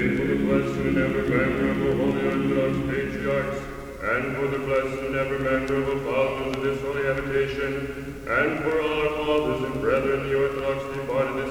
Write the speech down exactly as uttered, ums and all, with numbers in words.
for the blessing and ever memorable Holy Orthodox Patriarchs, and for the blessing and ever memorable Fathers of this holy habitation, and for all our fathers and brethren, the Orthodox departed